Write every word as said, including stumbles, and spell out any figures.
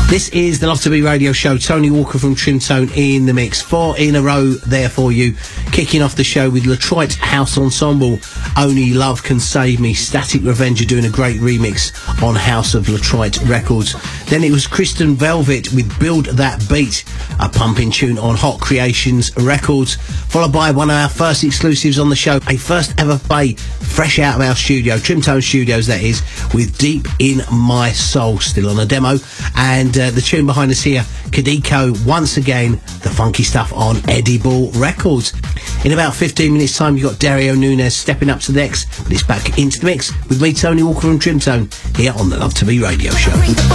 This is the Love to Be radio show. Tony Walker from Trimtone in the mix. Four in a row there for you. Kicking off the show with Latroit House Ensemble, Only Love Can Save Me. Static Revenge are doing a great remix on House of Latroit Records. Then it was Kristen Velvet with Build That Beat, a pumping tune on Hot Creations Records. Followed by one of our first exclusives on the show, a first ever play fresh out of our studio, Trimtone Studios that is, with Deep in My Soul, still on a demo. And uh, the tune behind us here, Kadiko, once again, the funky stuff on Edible Records. In about fifteen minutes time, you've got Dario Nunes stepping up to the next, but it's back into the mix with me, Tony Walker from Trimtone, here on the Love to Be radio show.